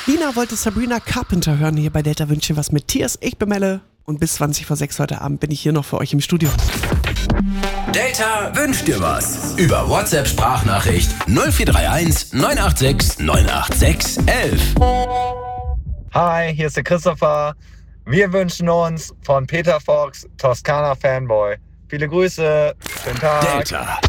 Lina wollte Sabrina Carpenter hören hier bei Delta Wünsche was mit Tears. Ich bin Melle und bis 20 vor 6 heute Abend bin ich hier noch für euch im Studio. Delta wünscht dir was. Über WhatsApp-Sprachnachricht 0431 986 986 11. Hi, hier ist der Christopher. Wir wünschen uns von Peter Fox, Toskana Fanboy. Viele Grüße, schönen Tag. Delta.